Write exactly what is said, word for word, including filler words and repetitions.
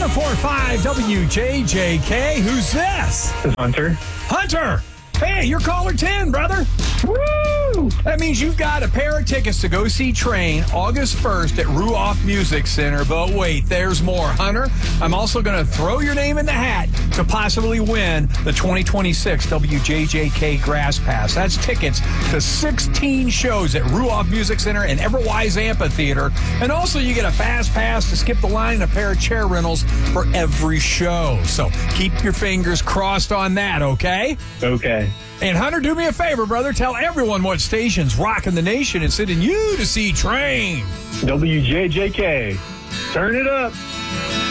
four five W J J K. Who's this? This is Hunter. Hunter! Hey, you're caller ten, brother. Woo! That means you've got a pair of tickets to go see Train August first at Ruoff Music Center. But wait, there's more. Hunter, I'm also going to throw your name in the hat to possibly win the twenty twenty-six W J J K Grass Pass. That's tickets to sixteen shows at Ruoff Music Center and Everwise Amphitheater. And also you get a fast pass to skip the line and a pair of chair rentals for every show. So keep your fingers crossed on that, okay? Okay. And Hunter, do me a favor, brother. Tell everyone what station's rocking the nation and sending you to see Train. W J J K. Turn it up.